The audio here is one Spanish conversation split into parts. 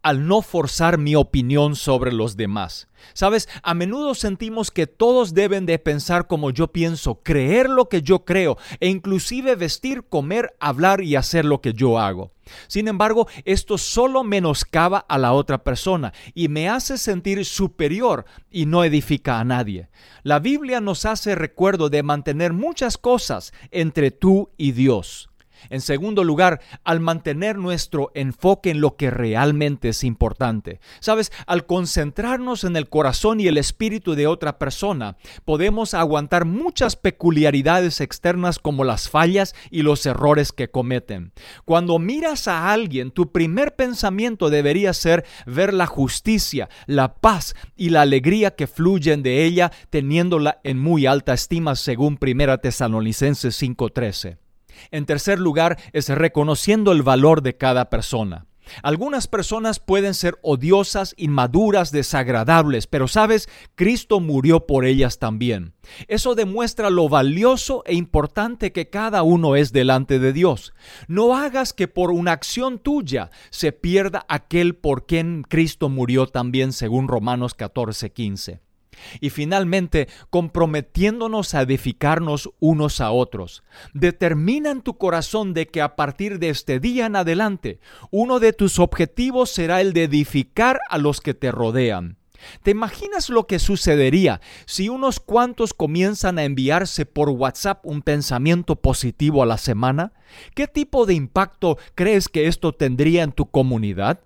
al no forzar mi opinión sobre los demás. ¿Sabes? A menudo sentimos que todos deben de pensar como yo pienso, creer lo que yo creo e inclusive vestir, comer, hablar y hacer lo que yo hago. Sin embargo, esto solo menoscaba a la otra persona y me hace sentir superior y no edifica a nadie. La Biblia nos hace recuerdo de mantener muchas cosas entre tú y Dios. En segundo lugar, al mantener nuestro enfoque en lo que realmente es importante. ¿Sabes? Al concentrarnos en el corazón y el espíritu de otra persona, podemos aguantar muchas peculiaridades externas como las fallas y los errores que cometen. Cuando miras a alguien, tu primer pensamiento debería ser ver la justicia, la paz y la alegría que fluyen de ella, teniéndola en muy alta estima según 1 Tesalonicenses 5:13. En tercer lugar, es reconociendo el valor de cada persona. Algunas personas pueden ser odiosas, inmaduras, desagradables, pero ¿sabes? Cristo murió por ellas también. Eso demuestra lo valioso e importante que cada uno es delante de Dios. No hagas que por una acción tuya se pierda aquel por quien Cristo murió también, según Romanos 14:15. Y finalmente, comprometiéndonos a edificarnos unos a otros. Determina en tu corazón de que a partir de este día en adelante, uno de tus objetivos será el de edificar a los que te rodean. ¿Te imaginas lo que sucedería si unos cuantos comienzan a enviarse por WhatsApp un pensamiento positivo a la semana? ¿Qué tipo de impacto crees que esto tendría en tu comunidad?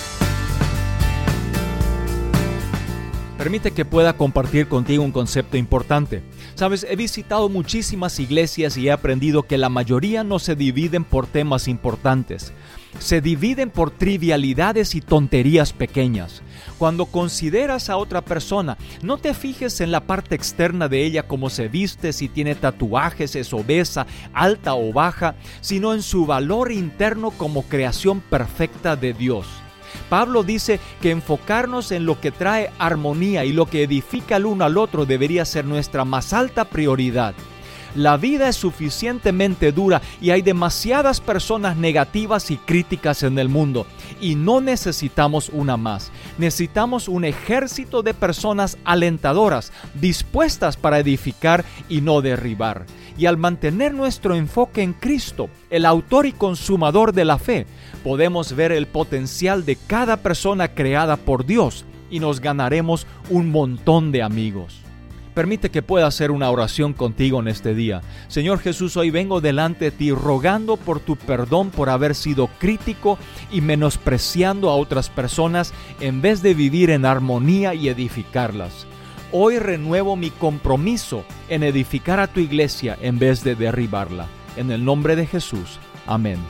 Permite que pueda compartir contigo un concepto importante. Sabes, he visitado muchísimas iglesias y he aprendido que la mayoría no se dividen por temas importantes. Se dividen por trivialidades y tonterías pequeñas. Cuando consideras a otra persona, no te fijes en la parte externa de ella, como se viste, si tiene tatuajes, es obesa, alta o baja, sino en su valor interno como creación perfecta de Dios. Pablo dice que enfocarnos en lo que trae armonía y lo que edifica el uno al otro debería ser nuestra más alta prioridad. La vida es suficientemente dura y hay demasiadas personas negativas y críticas en el mundo, y no necesitamos una más. Necesitamos un ejército de personas alentadoras, dispuestas para edificar y no derribar. Y al mantener nuestro enfoque en Cristo, el autor y consumador de la fe, podemos ver el potencial de cada persona creada por Dios y nos ganaremos un montón de amigos. Permite que pueda hacer una oración contigo en este día. Señor Jesús, hoy vengo delante de ti rogando por tu perdón por haber sido crítico y menospreciando a otras personas en vez de vivir en armonía y edificarlas. Hoy renuevo mi compromiso en edificar a tu iglesia en vez de derribarla. En el nombre de Jesús. Amén.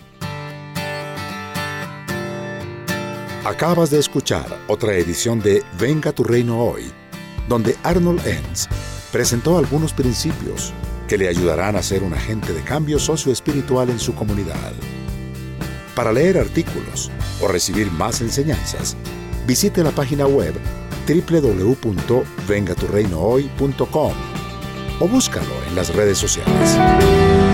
Acabas de escuchar otra edición de Venga tu Reino Hoy, donde Arnold Enns presentó algunos principios que le ayudarán a ser un agente de cambio socioespiritual en su comunidad. Para leer artículos o recibir más enseñanzas, visite la página web www.vengaturreinohoy.com o búscalo en las redes sociales.